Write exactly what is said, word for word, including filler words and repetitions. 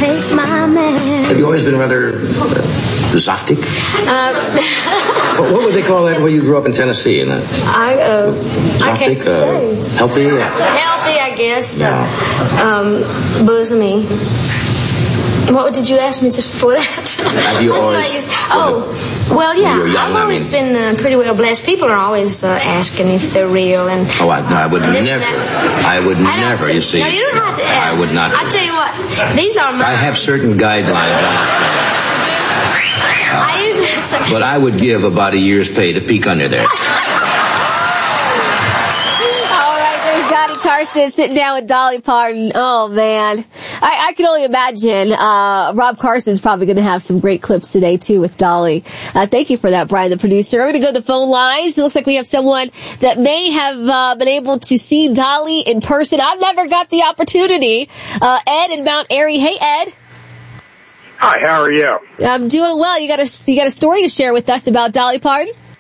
take my man. Have you always been rather uh, exotic? Uh, what, what would they call that where you grew up in Tennessee? In a, I, uh, I can't uh, say. Healthy? Healthy, I guess. Yeah. Uh, um, bosomy. What did you ask me just before that? Have you always... Oh, well, yeah. Young, I've always I mean, been uh, pretty well blessed. People are always uh, asking if they're real. And oh, I, no, I would never. I would I never, to, you see. No, you don't have to ask. I would not. I tell you what, these are my... I have certain guidelines on it. I usually say... But I would give about a year's pay to peek under there. Johnny Carson sitting down with Dolly Parton. Oh, man. I, I can only imagine. Uh, Rob Carson's probably going to have some great clips today, too, with Dolly. Uh, thank you for that, Brian, the producer. We're going to go to the phone lines. It looks like we have someone that may have uh, been able to see Dolly in person. I've never got the opportunity. Uh, Ed in Mount Airy. Hey, Ed. Hi, how are you? I'm doing well. You got a, you got a story to share with us about Dolly Parton?